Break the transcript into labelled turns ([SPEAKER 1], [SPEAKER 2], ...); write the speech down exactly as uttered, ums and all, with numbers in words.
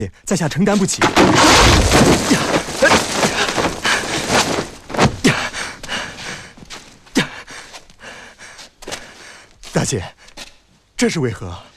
[SPEAKER 1] 在下承担不起。大姐，这是为何？